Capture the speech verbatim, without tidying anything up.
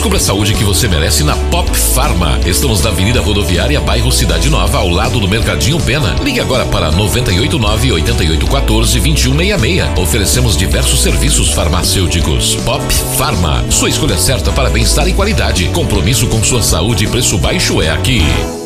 Descubra a saúde que você merece na Pop Pharma. Estamos na Avenida Rodoviária, bairro Cidade Nova, ao lado do Mercadinho Pena. Ligue agora para nove oito nove, oito oito um quatro, dois um seis seis. Oferecemos diversos serviços farmacêuticos. Pop Pharma, sua escolha certa para bem-estar e qualidade. Compromisso com sua saúde e preço baixo é aqui.